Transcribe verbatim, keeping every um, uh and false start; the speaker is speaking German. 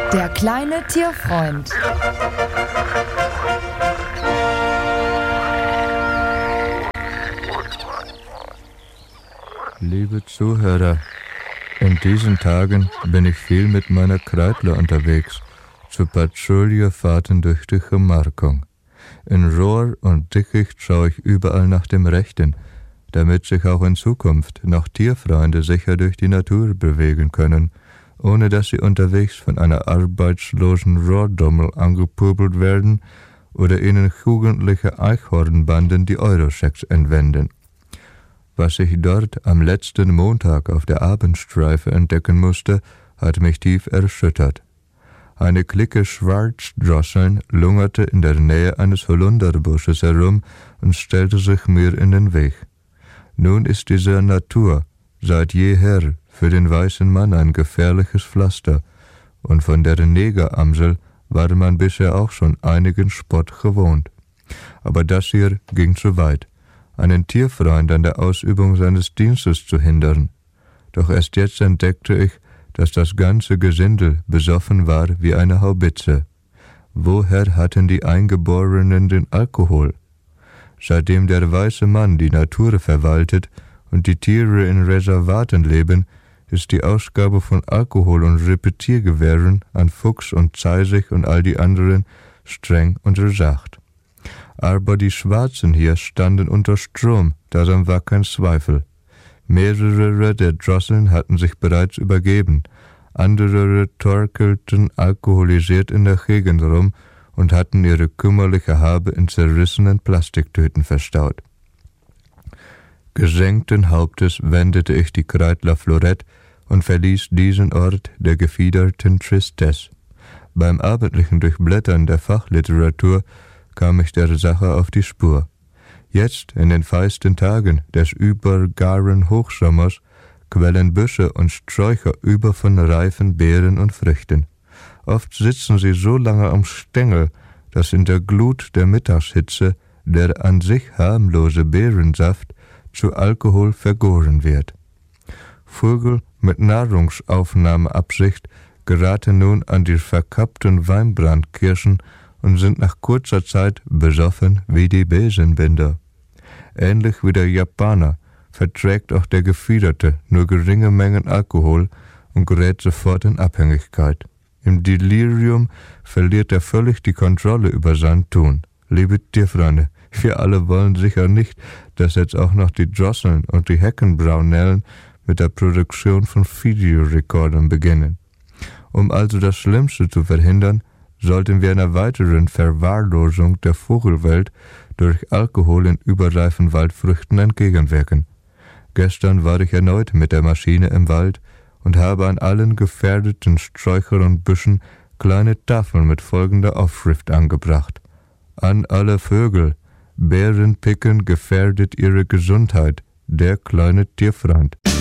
Der kleine Tierfreund. Liebe Zuhörer, in diesen Tagen bin ich viel mit meiner Kreidler unterwegs, zu Patrouillefahrten durch die Gemarkung. In Rohr und Dickicht schaue ich überall nach dem Rechten, damit sich auch in Zukunft noch Tierfreunde sicher durch die Natur bewegen können, ohne dass sie unterwegs von einer arbeitslosen Rohrdommel angepöbelt werden oder ihnen jugendliche Eichhornbanden die Euroschecks entwenden. Was ich dort am letzten Montag auf der Abendstreife entdecken musste, hat mich tief erschüttert. Eine Clique Schwarzdrosseln lungerte in der Nähe eines Holunderbusches herum und stellte sich mir in den Weg. Nun ist diese Natur seit jeher für den weißen Mann ein gefährliches Pflaster, und von der Negeramsel war man bisher auch schon einigen Spott gewohnt. Aber das hier ging zu weit, einen Tierfreund an der Ausübung seines Dienstes zu hindern. Doch erst jetzt entdeckte ich, dass das ganze Gesindel besoffen war wie eine Haubitze. Woher hatten die Eingeborenen den Alkohol? Seitdem der weiße Mann die Natur verwaltet und die Tiere in Reservaten leben, ist die Ausgabe von Alkohol und Repetiergewehren an Fuchs und Zeisig und all die anderen streng untersagt. Aber die Schwarzen hier standen unter Strom, daran war kein Zweifel. Mehrere der Drosseln hatten sich bereits übergeben, andere torkelten alkoholisiert in der Gegend rum und hatten ihre kümmerliche Habe in zerrissenen Plastiktüten verstaut. Gesenkten Hauptes wendete ich die Kreidler Florett und verließ diesen Ort der gefiederten Tristesse. Beim abendlichen Durchblättern der Fachliteratur kam ich der Sache auf die Spur. Jetzt, in den feisten Tagen des übergaren Hochsommers, quellen Büsche und Sträucher über von reifen Beeren und Früchten. Oft sitzen sie so lange am Stängel, dass in der Glut der Mittagshitze der an sich harmlose Beerensaft zu Alkohol vergoren wird. Vögel mit Nahrungsaufnahmeabsicht geraten nun an die verkappten Weinbrandkirschen und sind nach kurzer Zeit besoffen wie die Besenbinder. Ähnlich wie der Japaner verträgt auch der Gefiederte nur geringe Mengen Alkohol und gerät sofort in Abhängigkeit. Im Delirium verliert er völlig die Kontrolle über sein Tun. Liebe Tierfreunde, wir alle wollen sicher nicht, dass jetzt auch noch die Drosseln und die Heckenbraunellen mit der Produktion von Videorekordern beginnen. Um also das Schlimmste zu verhindern, sollten wir einer weiteren Verwahrlosung der Vogelwelt durch Alkohol in überreifen Waldfrüchten entgegenwirken. Gestern war ich erneut mit der Maschine im Wald und habe an allen gefährdeten Sträuchern und Büschen kleine Tafeln mit folgender Aufschrift angebracht: An alle Vögel, Beerenpicken gefährdet ihre Gesundheit, der kleine Tierfreund.